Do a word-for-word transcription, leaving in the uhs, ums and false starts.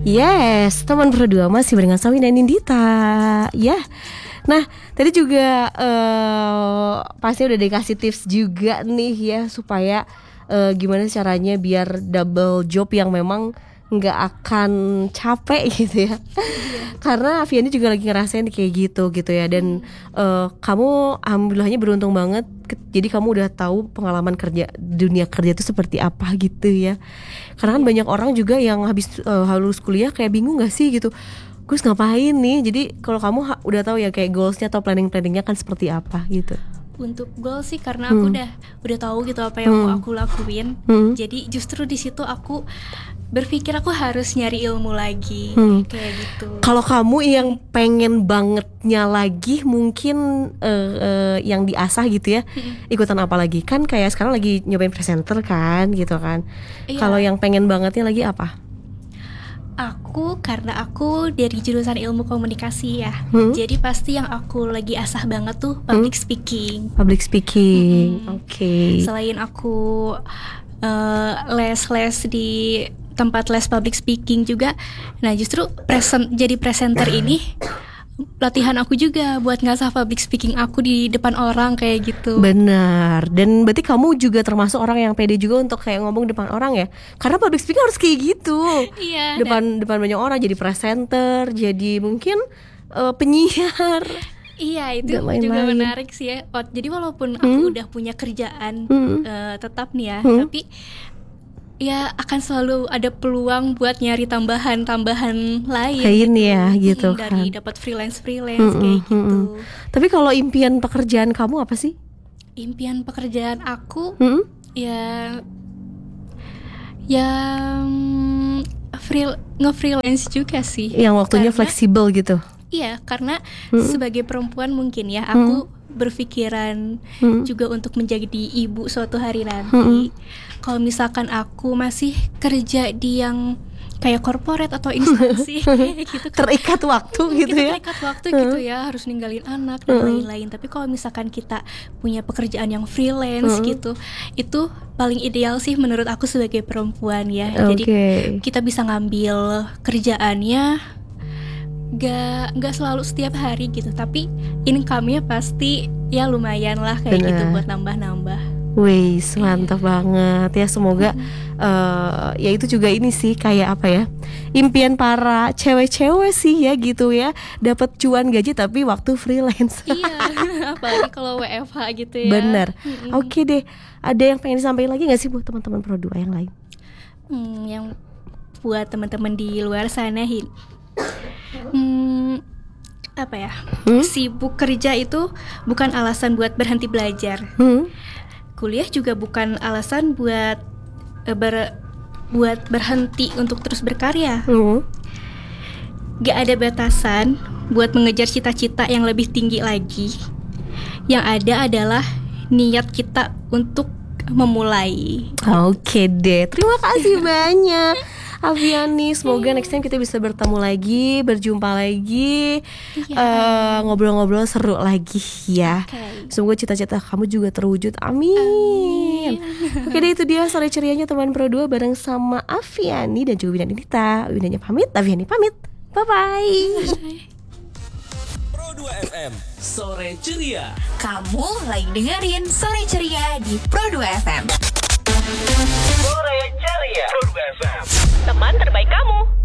Yes, teman berdua masih dengan Sawi dan Nindita. Ya, nah tadi juga uh, pasti udah dikasih tips juga nih ya supaya uh, gimana caranya biar double job yang memang nggak akan capek gitu ya. Karena Aviani juga lagi ngerasain kayak gitu gitu ya. Dan uh, kamu alhamdulillahnya beruntung banget. Jadi kamu udah tahu pengalaman kerja dunia kerja itu seperti apa gitu ya. Karena kan banyak orang juga yang habis uh, lulus kuliah kayak bingung gak sih gitu, gue ngapain nih. Jadi kalau kamu ha- udah tahu ya kayak goalsnya atau planning-planningnya kan seperti apa gitu. Untuk goal sih karena aku hmm. udah udah tahu gitu apa yang hmm. mau aku lakuin. Hmm. Jadi justru di situ aku berpikir aku harus nyari ilmu lagi hmm. kayak gitu. Kalau kamu yang pengen bangetnya lagi mungkin uh, uh, yang diasah gitu ya, hmm. ikutan apa lagi? Kan kayak sekarang lagi nyobain presenter kan gitu kan. Iya. Kalau yang pengen bangetnya lagi apa? Aku karena aku dari jurusan ilmu komunikasi ya, hmm? jadi pasti yang aku lagi asah banget tuh public hmm? speaking. Public speaking, hmm. oke. Okay. Selain aku uh, les-les di tempat les public speaking juga, nah justru present jadi presenter ini latihan aku juga buat ngasah public speaking aku di depan orang kayak gitu. Benar. Dan berarti kamu juga termasuk orang yang pede juga untuk kayak ngomong depan orang ya. Karena public speaking harus kayak gitu. Iya. Depan dan... depan banyak orang, jadi presenter, jadi mungkin uh, penyiar. Iya, itu juga menarik sih ya. Jadi walaupun hmm? aku udah punya kerjaan hmm? uh, tetap nih ya, hmm? tapi ya akan selalu ada peluang buat nyari tambahan-tambahan lain, lain gitu. Ya gitu hmm, kan. Dari dapat freelance-freelance hmm, kayak hmm, gitu. Hmm. Tapi kalau impian pekerjaan kamu apa sih? Impian pekerjaan aku hmm? ya yang free nge-freelance juga sih. Yang waktunya karena, fleksibel gitu. Iya, karena hmm? sebagai perempuan mungkin ya aku hmm? berpikiran hmm? juga untuk menjadi ibu suatu hari nanti. Hmm? Kalau misalkan aku masih kerja di yang kayak corporate atau instansi gitu kan, terikat waktu gitu ya. Terikat waktu hmm. gitu ya, harus ninggalin anak dan hmm. lain-lain. Tapi kalau misalkan kita punya pekerjaan yang freelance hmm. gitu, itu paling ideal sih menurut aku sebagai perempuan ya. Okay. Jadi kita bisa ngambil kerjaannya Gak, gak selalu setiap hari gitu, tapi income-nya pasti ya lumayan lah kayak Bener. Gitu buat nambah-nambah. Wih, mantap yeah. banget ya. Semoga mm-hmm. uh, ya itu juga ini sih kayak apa ya, impian para cewek-cewek sih ya gitu ya, dapat cuan gaji tapi waktu freelance. Iya, apalagi kalau W F H gitu ya. Bener. Mm-hmm. Oke deh, ada yang pengen disampaikan lagi nggak sih buat teman-teman Pro dua yang lain? Hmm, yang buat teman-teman di luar sana hin. Hmm, apa ya? Hmm? Sibuk kerja itu bukan alasan buat berhenti belajar. Hmm? Kuliah juga bukan alasan buat uh, ber, buat berhenti untuk terus berkarya. Hmm? Gak ada batasan buat mengejar cita-cita yang lebih tinggi lagi. Yang ada adalah niat kita untuk memulai. Oke deh, terima kasih banyak Aviani, semoga next time kita bisa bertemu lagi, berjumpa lagi, yeah. uh, ngobrol-ngobrol seru lagi ya. Okay. Semoga cita-cita kamu juga terwujud, amin, amin. Oke deh, itu dia sore cerianya teman Pro dua bareng sama Aviani dan juga Winda Nindita. Windanya pamit, Aviani pamit, bye-bye. Pro dua F M, sore ceria. Kamu lagi dengerin sore ceria di Pro dua F M. Sore ceria Pro dua F M, teman terbaik kamu.